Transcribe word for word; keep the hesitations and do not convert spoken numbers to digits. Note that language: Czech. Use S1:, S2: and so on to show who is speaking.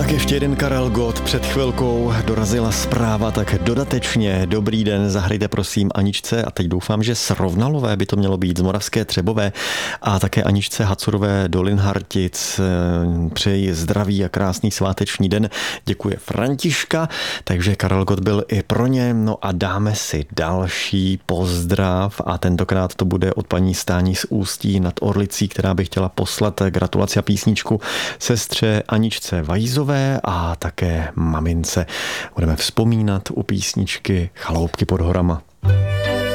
S1: Tak ještě jeden Karel Gott. Před chvilkou dorazila zpráva, tak dodatečně dobrý den, zahrajte prosím Aničce a teď doufám, že Srovnalové by to mělo být z Moravské Třebové a také Aničce Hacurové do Linhartic. Přeji zdraví a krásný sváteční den. Děkuje Františka, takže Karel Gott byl i pro ně. No a dáme si další pozdrav a tentokrát to bude od paní Stání z Ústí nad Orlicí, která by chtěla poslat gratulaci a písničku sestře Aničce Vajzové a také mamince. Budeme vzpomínat u písničky Chaloupky pod horama.